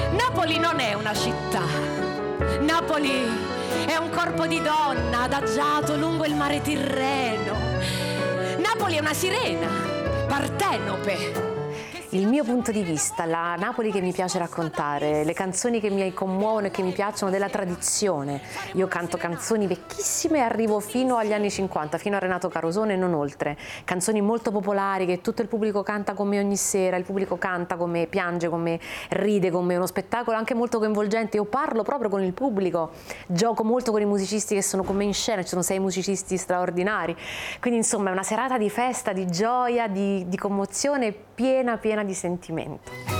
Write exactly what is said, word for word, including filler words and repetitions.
Napoli non è una città, Napoli è un corpo di donna adagiato lungo il mare Tirreno. Napoli è una sirena, Partenope. Il mio punto di vista, la Napoli che mi piace raccontare, le canzoni che mi commuovono e che mi piacciono della tradizione. Io canto canzoni vecchissime e arrivo fino agli anni cinquanta, fino a Renato Carosone e non oltre. Canzoni molto popolari che tutto il pubblico canta con me ogni sera, il pubblico canta con me, piange con me, ride con me, uno spettacolo anche molto coinvolgente. Io parlo proprio con il pubblico, gioco molto con i musicisti che sono con me in scena, ci sono sei musicisti straordinari. Quindi insomma è una serata di festa, di gioia, di, di commozione piena piena di sentimento.